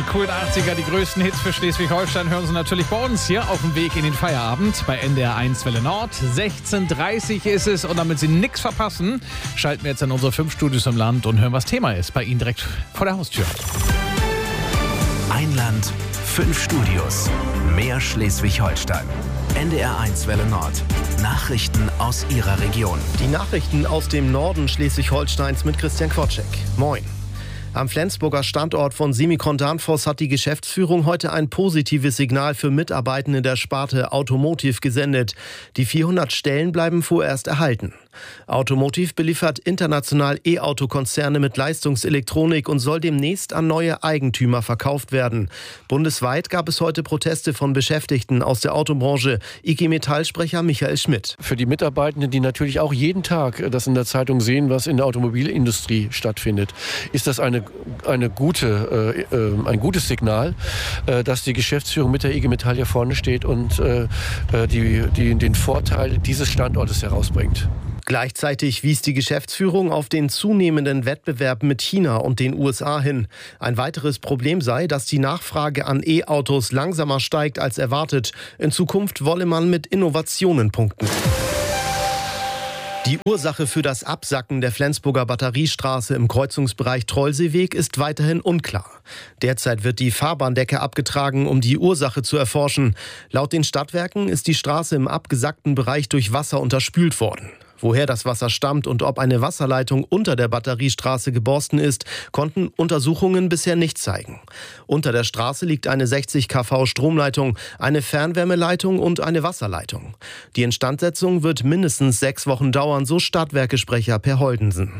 Die coolen 80er, die größten Hits für Schleswig-Holstein hören Sie natürlich bei uns hier auf dem Weg in den Feierabend bei NDR 1 Welle Nord. 16:30 ist es und damit Sie nichts verpassen, schalten wir jetzt in unsere 5 Studios im Land und hören, was Thema ist, bei Ihnen direkt vor der Haustür. Ein Land, 5 Studios, mehr Schleswig-Holstein. NDR 1 Welle Nord. Nachrichten aus Ihrer Region. Die Nachrichten aus dem Norden Schleswig-Holsteins mit Christian Quatschek. Moin. Am Flensburger Standort von Semikon Danfoss hat die Geschäftsführung heute ein positives Signal für Mitarbeitende der Sparte Automotive gesendet. Die 400 Stellen bleiben vorerst erhalten. Automotive beliefert international E-Auto-Konzerne mit Leistungselektronik und soll demnächst an neue Eigentümer verkauft werden. Bundesweit gab es heute Proteste von Beschäftigten aus der Autobranche. IG Metall-Sprecher Michael Schmidt. Für die Mitarbeitenden, die natürlich auch jeden Tag das in der Zeitung sehen, was in der Automobilindustrie stattfindet, ist das ein gutes Signal, dass die Geschäftsführung mit der IG Metall hier vorne steht und den Vorteil dieses Standortes herausbringt. Gleichzeitig wies die Geschäftsführung auf den zunehmenden Wettbewerb mit China und den USA hin. Ein weiteres Problem sei, dass die Nachfrage an E-Autos langsamer steigt als erwartet. In Zukunft wolle man mit Innovationen punkten. Die Ursache für das Absacken der Flensburger Batteriestraße im Kreuzungsbereich Trollseeweg ist weiterhin unklar. Derzeit wird die Fahrbahndecke abgetragen, um die Ursache zu erforschen. Laut den Stadtwerken ist die Straße im abgesackten Bereich durch Wasser unterspült worden. Woher das Wasser stammt und ob eine Wasserleitung unter der Batteriestraße geborsten ist, konnten Untersuchungen bisher nicht zeigen. Unter der Straße liegt eine 60 kV Stromleitung, eine Fernwärmeleitung und eine Wasserleitung. Die Instandsetzung wird mindestens 6 Wochen dauern, so Stadtwerkesprecher Per Holdensen.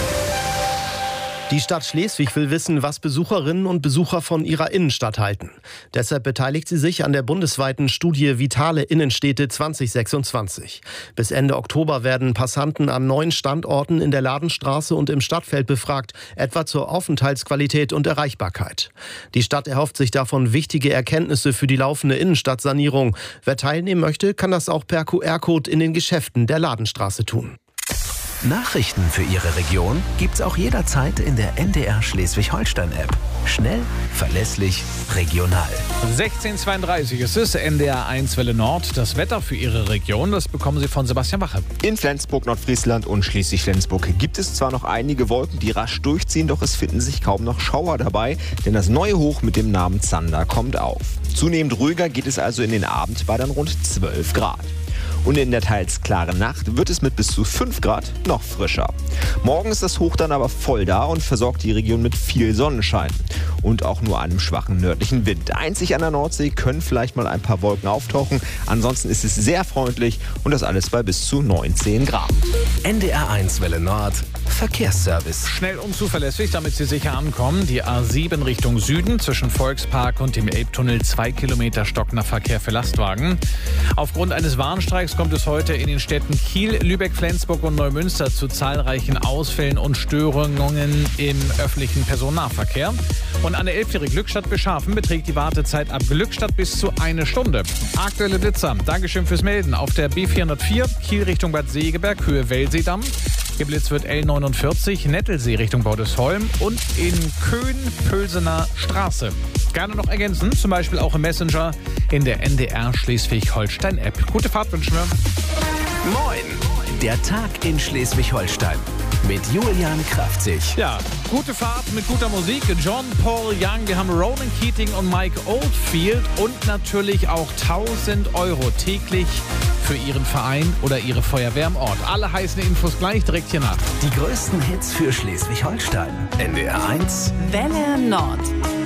Die Stadt Schleswig will wissen, was Besucherinnen und Besucher von ihrer Innenstadt halten. Deshalb beteiligt sie sich an der bundesweiten Studie Vitale Innenstädte 2026. Bis Ende Oktober werden Passanten an 9 Standorten in der Ladenstraße und im Stadtfeld befragt, etwa zur Aufenthaltsqualität und Erreichbarkeit. Die Stadt erhofft sich davon wichtige Erkenntnisse für die laufende Innenstadtsanierung. Wer teilnehmen möchte, kann das auch per QR-Code in den Geschäften der Ladenstraße tun. Nachrichten für Ihre Region gibt's auch jederzeit in der NDR Schleswig-Holstein-App. Schnell, verlässlich, regional. 16:32 ist es, NDR 1 Welle Nord. Das Wetter für Ihre Region, das bekommen Sie von Sebastian Wache. In Flensburg, Nordfriesland und Schleswig-Flensburg gibt es zwar noch einige Wolken, die rasch durchziehen, doch es finden sich kaum noch Schauer dabei, denn das neue Hoch mit dem Namen Zander kommt auf. Zunehmend ruhiger geht es also in den Abend bei dann rund 12 Grad. Und in der teils klaren Nacht wird es mit bis zu 5 Grad noch frischer. Morgen ist das Hoch dann aber voll da und versorgt die Region mit viel Sonnenschein. Und auch nur einem schwachen nördlichen Wind. Einzig an der Nordsee können vielleicht mal ein paar Wolken auftauchen. Ansonsten ist es sehr freundlich und das alles bei bis zu 19 Grad. NDR 1 Welle Nord. Verkehrsservice. Schnell und zuverlässig, damit Sie sicher ankommen. Die A7 Richtung Süden zwischen Volkspark und dem Elbtunnel 2 Kilometer stockender Verkehr für Lastwagen. Aufgrund eines Warnstreiks kommt es heute in den Städten Kiel, Lübeck, Flensburg und Neumünster zu zahlreichen Ausfällen und Störungen im öffentlichen Personennahverkehr. Und an der Elbphäre-Glückstadt-Beschafen beträgt die Wartezeit ab Glückstadt bis zu 1 Stunde. Aktuelle Blitzer. Dankeschön fürs Melden. Auf der B404 Kiel Richtung Bad Segeberg, Höhe Wellseedamm. Geblitzt wird L49 Nettelsee Richtung Bordesholm und in Köhn-Pölsener Straße. Gerne noch ergänzen, zum Beispiel auch im Messenger in der NDR Schleswig-Holstein-App. Gute Fahrt wünschen wir. Moin! Der Tag in Schleswig-Holstein mit Julian Kraftzig. Ja, gute Fahrt mit guter Musik. John Paul Young, wir haben Ronan Keating und Mike Oldfield und natürlich auch 1.000 € täglich für Ihren Verein oder Ihre Feuerwehr im Ort. Alle heißen Infos gleich direkt hier nach. Die größten Hits für Schleswig-Holstein. NDR 1 Welle Nord.